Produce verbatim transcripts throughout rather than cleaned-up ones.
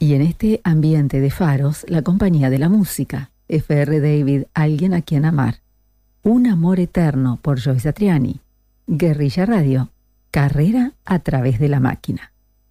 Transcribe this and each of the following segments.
Y en este ambiente de faros, la compañía de la música, F R David, Alguien a quien amar, Un amor eterno por Joe Satriani, Guerrilla Radio, Carrera a través de la máquina.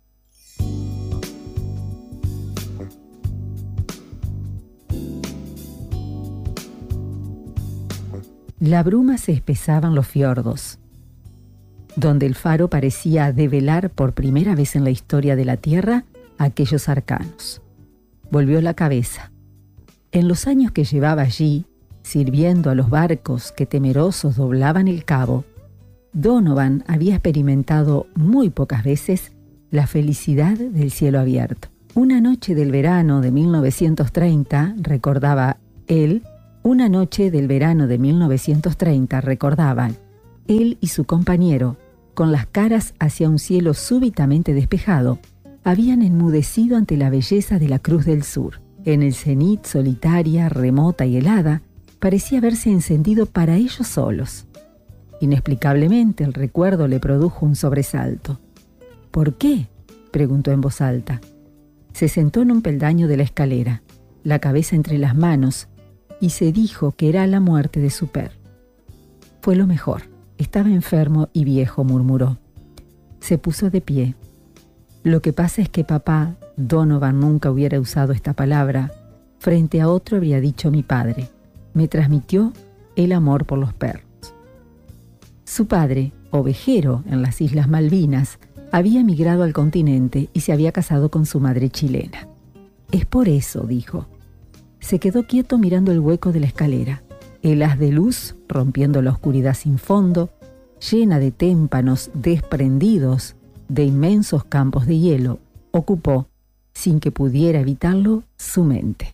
La bruma se espesaba en los fiordos, donde el faro parecía develar por primera vez en la historia de la Tierra aquellos arcanos. Volvió la cabeza. En los años que llevaba allí, sirviendo a los barcos que temerosos doblaban el cabo, Donovan había experimentado muy pocas veces la felicidad del cielo abierto. Una noche del verano de mil novecientos treinta, recordaba él, una noche del verano de mil novecientos treinta, recordaban, él y su compañero, con las caras hacia un cielo súbitamente despejado, habían enmudecido ante la belleza de la Cruz del Sur. En el cenit, solitaria, remota y helada, parecía haberse encendido para ellos solos. Inexplicablemente el recuerdo le produjo un sobresalto. ¿Por qué?, preguntó en voz alta. Se sentó en un peldaño de la escalera, la cabeza entre las manos, y se dijo que era la muerte de su perro. Fue lo mejor. Estaba enfermo y viejo, murmuró. Se puso de pie. Lo que pasa es que papá, Donovan nunca hubiera usado esta palabra, frente a otro habría dicho mi padre. Me transmitió el amor por los perros. Su padre, ovejero en las Islas Malvinas, había emigrado al continente y se había casado con su madre chilena. Es por eso, dijo. Se quedó quieto mirando el hueco de la escalera. El haz de luz, rompiendo la oscuridad sin fondo, llena de témpanos desprendidos de inmensos campos de hielo, ocupó, sin que pudiera evitarlo, su mente.